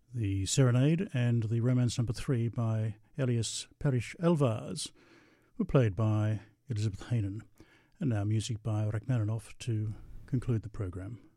The Serenade and the Romance Number 3 by Elias Parrish Elvars were played by Elizabeth Hainan. And now music by Rachmaninoff to conclude the program.